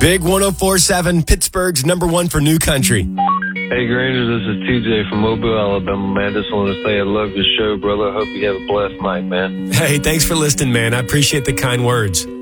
Big 104.7, Pittsburgh's number one for new country. Hey, Granger, this is TJ from Mobile, Alabama, man. Just want to say I love your show, brother. Hope you have a blessed night, man. Hey, thanks for listening, man. I appreciate the kind words.